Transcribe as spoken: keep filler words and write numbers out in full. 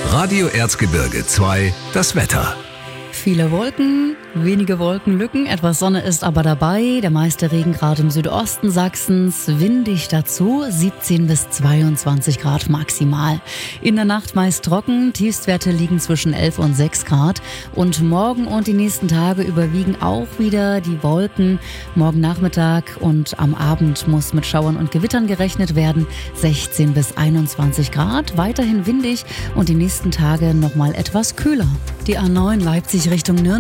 Radio Erzgebirge zwei, das Wetter. Viele Wolken, wenige Wolkenlücken, etwas Sonne ist aber dabei. Der meiste Regengrad im Südosten Sachsens, windig dazu, siebzehn bis zweiundzwanzig Grad maximal. In der Nacht meist trocken, Tiefstwerte liegen zwischen elf und sechs Grad. Und morgen und die nächsten Tage überwiegen auch wieder die Wolken. Morgen Nachmittag und am Abend muss mit Schauern und Gewittern gerechnet werden, sechzehn bis einundzwanzig Grad. Weiterhin windig und die nächsten Tage nochmal etwas kühler. Die A neun Leipzig Richtung Nürnberg